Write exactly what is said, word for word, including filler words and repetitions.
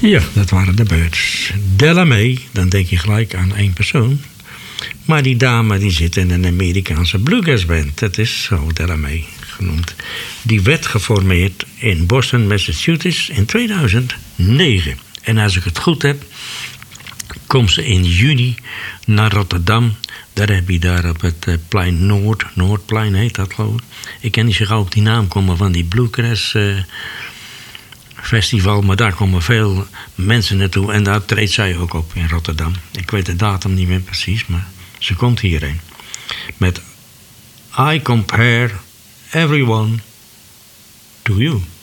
Ja, dat waren de Byrds. Della Mae, dan denk je gelijk aan één persoon. Maar die dame die zit in een Amerikaanse bluegrass band. Dat is zo Della Mae genoemd. Die werd geformeerd in Boston, Massachusetts in tweeduizend negen. En als ik het goed heb, komt ze in juni naar Rotterdam. Daar heb je daar op het plein Noord, Noordplein heet dat geloof ik. Ik kan niet zo gauw op die naam komen van die bluegrass uh, festival. Maar daar komen veel mensen naartoe. En daar treedt zij ook op in Rotterdam. Ik weet de datum niet meer precies, maar ze komt hierheen. Met I compare everyone to you.